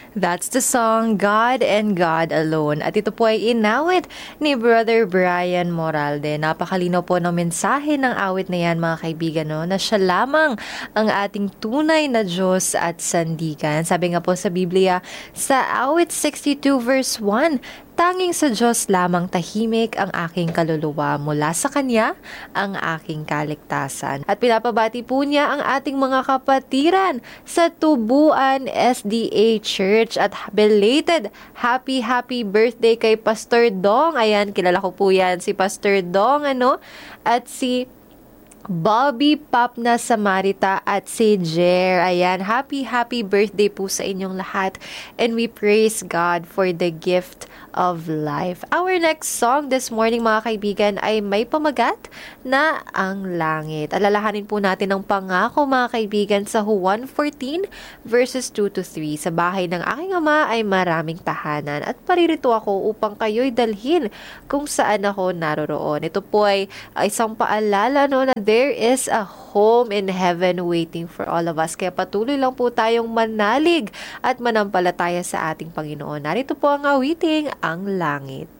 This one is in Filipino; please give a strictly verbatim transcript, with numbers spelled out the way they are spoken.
That's the song God and God Alone. At ito po ay inawit ni Brother Brian Moralde. Napakalinaw po ng mensahe ng awit na yan, mga kaibigan, no? Na siya lamang ang ating tunay na Diyos at sandigan. Sabi nga po sa Biblia, sa awit sixty-two verse one, tanging sa Diyos lamang tahimik ang aking kaluluwa, mula sa Kanya ang aking kaligtasan. At pinapabati po niya ang ating mga kapatiran sa Tubuan S D A Church at belated happy happy birthday kay Pastor Dong. Ayan, kilala ko po yan, si Pastor Dong, ano? At si Bobby Papna Samarita at si Jer. Ayan, happy happy birthday po sa inyong lahat, and we praise God for the gift of life. Our next song this morning, mga kaibigan, ay may pamagat na ang langit. Alalahanin po natin ang pangako, mga kaibigan, sa Juan fourteen verses two to three. Sa bahay ng aking ama ay maraming tahanan, at paririto ako upang kayo'y dalhin kung saan ako naroroon. Ito po ay ay isang paalala, no, na there is a home in heaven waiting for all of us. Kaya patuloy lang po tayong manalig at manampalataya sa ating Panginoon. Narito po ang awiting, ang langit.